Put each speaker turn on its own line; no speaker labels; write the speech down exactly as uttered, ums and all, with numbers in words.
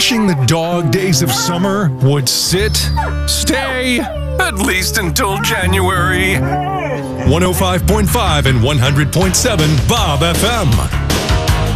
wishing the dog days of summer would sit, stay, at least until January. one oh five point five and one hundred point seven Bob F M.